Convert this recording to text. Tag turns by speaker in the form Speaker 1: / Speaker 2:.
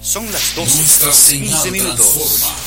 Speaker 1: Son las 12,
Speaker 2: Nuestra señal
Speaker 1: 15 minutos.
Speaker 2: transforma.